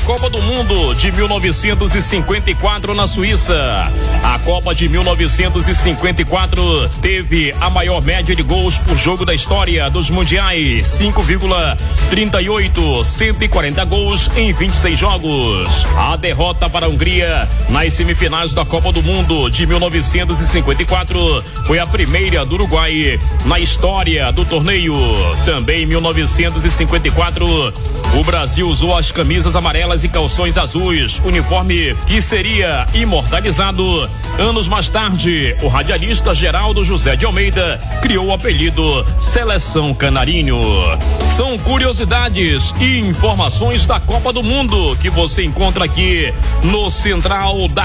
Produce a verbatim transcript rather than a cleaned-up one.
Copa do Mundo de mil novecentos e cinquenta e quatro na Suíça. A Copa de mil novecentos e cinquenta e quatro teve a maior média de gols por jogo da história dos mundiais, cinco vírgula trinta e oito, cento e quarenta gols em vinte e seis jogos. A derrota para a Hungria nas semifinais da Copa do Mundo de mil novecentos e cinquenta e quatro foi a primeira do Uruguai na história do torneio. Também em mil novecentos e cinquenta e quatro, o Brasil usou as camisas amarelas e calções azuis, uniforme que seria imortalizado. Anos mais tarde, o radialista Geraldo José de Almeida criou o apelido Seleção Canarinho. São curiosidades e informações da Copa do Mundo que você encontra aqui no Central da